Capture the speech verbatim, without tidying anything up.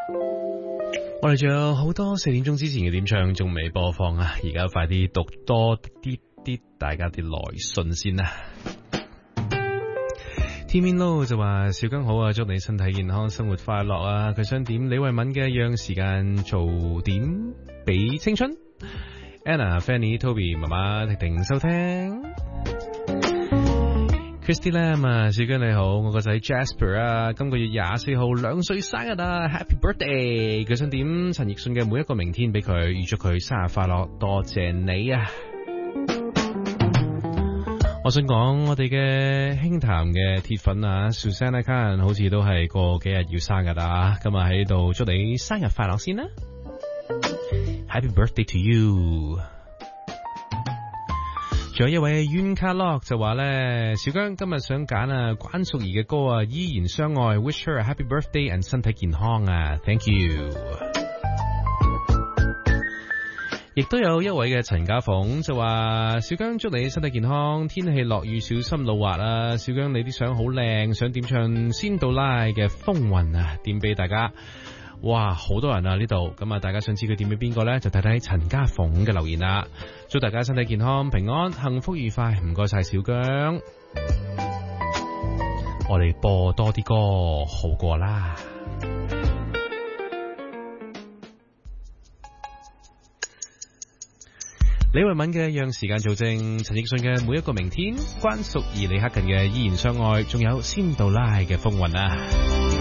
我哋仲有好多四點鐘之前嘅點唱仲未播放啊！而家快啲讀多啲啲大家啲來信先啦。天面撈就話小姜好啊，祝你身體健康，生活快樂啊！佢想點李慧敏嘅讓時間做點俾青春。Anna、Fanny、Toby 媽媽婷婷收聽。Christy Lam 啊，小姜你好，我個仔 Jasper 啊，今個月廿四號兩歲生日啊 ，Happy Birthday！佢想點陳奕迅嘅每一個明天俾佢，預祝佢生日快樂，多謝你啊！我想講我哋嘅輕談嘅鐵粉啊 Susanna Khan 好似都係過幾日要生日啊，今日喺度祝你生日快樂先啦 ，Happy Birthday to you！仲有一位冤卡洛就話咧，小姜今日想揀啊關淑怡嘅歌啊，依然相愛 ，Wish her a happy birthday and 身體健康啊 ，Thank you。亦都有一位嘅陳家鳳就話，小姜祝你身體健康，天氣落雨小心老滑啊，小姜你啲相好靚，想點唱仙杜拉嘅風雲啊，點俾大家。哇，好多人啊呢度，咁啊大家想知佢點俾邊個呢？就睇睇陳家鳳嘅留言啦。祝大家身體健康、平安、幸福愉快，唔該晒小姜。我哋播多啲歌好過啦。李慧敏嘅讓時間做證，陳奕迅嘅每一個明天，關淑怡李克勤嘅依然相愛，仲有仙杜拉嘅風雲啊。